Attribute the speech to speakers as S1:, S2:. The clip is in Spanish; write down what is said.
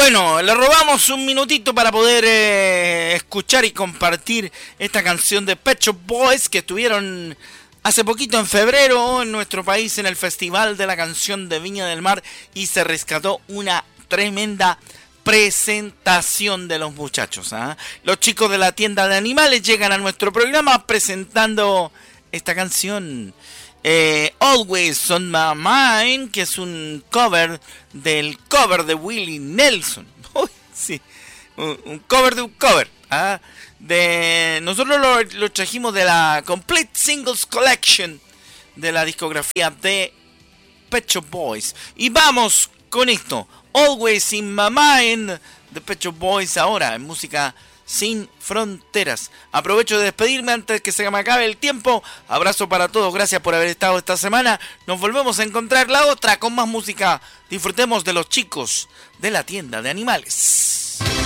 S1: Bueno, le robamos un minutito para poder escuchar y compartir esta canción de Pet Shop Boys que estuvieron hace poquito en febrero en nuestro país en el Festival de la Canción de Viña del Mar y se rescató una tremenda presentación de los muchachos. Los chicos de la tienda de animales llegan a nuestro programa presentando esta canción. Always on My Mind, que es un cover del cover de Willie Nelson. Uy, sí, un cover de un cover. Nosotros lo trajimos de la Complete Singles Collection de la discografía de Pet Shop Boys. Y vamos con esto, Always in My Mind de Pet Shop Boys, ahora en música sin fronteras. Aprovecho de despedirme antes que se me acabe el tiempo. Abrazo para todos, gracias por haber estado esta semana. Nos volvemos a encontrar la otra con más música. Disfrutemos de los chicos de la tienda de animales.